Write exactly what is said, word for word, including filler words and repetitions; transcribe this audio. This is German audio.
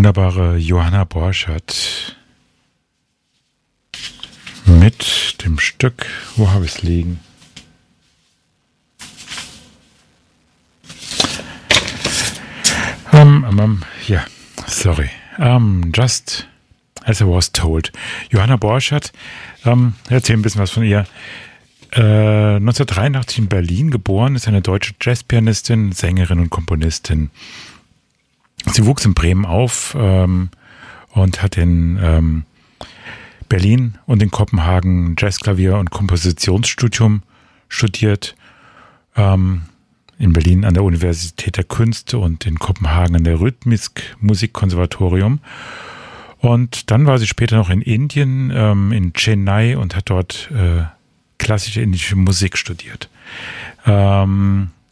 wunderbare Johanna Borchert mit dem Stück, wo habe ich es liegen? Um, um, um, ja, sorry. Um, just as I was told. Johanna Borchert, um, erzähl ein bisschen was von ihr. Äh, neunzehnhundertdreiundachtzig in Berlin geboren, ist eine deutsche Jazzpianistin, Sängerin und Komponistin. Sie wuchs in Bremen auf ähm, und hat in ähm, Berlin und in Kopenhagen Jazzklavier- und Kompositionsstudium studiert. Ähm, in Berlin an der Universität der Künste und in Kopenhagen an der Rytmisk Musikkonservatorium. Und dann war sie später noch in Indien, ähm, in Chennai, und hat dort äh, klassische indische Musik studiert. Ähm,